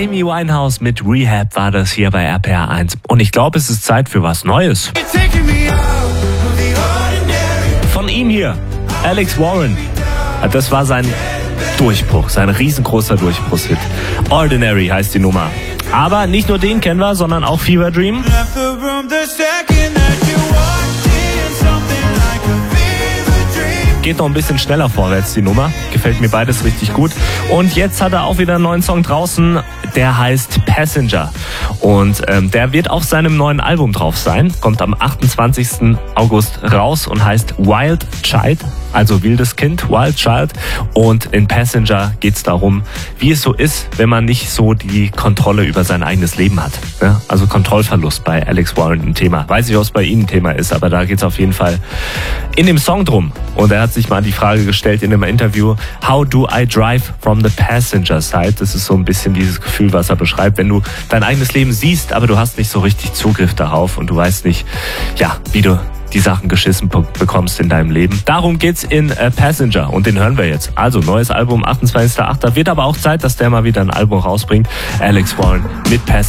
Amy Winehouse mit Rehab war das hier bei RPR 1. Und ich glaube, es ist Zeit für was Neues. Von ihm hier, Alex Warren. Das war sein Durchbruch, sein riesengroßer Durchbruchshit. Ordinary heißt die Nummer. Aber nicht nur den kennen wir, sondern auch Fever Dream. Geht noch ein bisschen schneller vorwärts, die Nummer. Gefällt mir beides richtig gut. Und jetzt hat er auch wieder einen neuen Song draußen, der heißt Passenger. Und der wird auf seinem neuen Album drauf sein. Kommt am 28. August raus und heißt Wild Child. Also wildes Kind, Wild Child. Und in Passenger geht es darum, wie es so ist, wenn man nicht so die Kontrolle über sein eigenes Leben hat. Ja? Also Kontrollverlust bei Alex Warren ein Thema. Weiß nicht, was bei Ihnen ein Thema ist, aber da geht es auf jeden Fall in dem Song drum. Und er hat sich mal die Frage gestellt in einem Interview, how do I drive from the passenger side? Das ist so ein bisschen dieses Gefühl, was er beschreibt, wenn du dein eigenes Leben siehst, aber du hast nicht so richtig Zugriff darauf und du weißt nicht, ja, wie du die Sachen geschissen bekommst in deinem Leben. Darum geht's in Passenger und den hören wir jetzt. Also neues Album, 28.08. Wird aber auch Zeit, dass der mal wieder ein Album rausbringt. Alex Warren mit Passenger.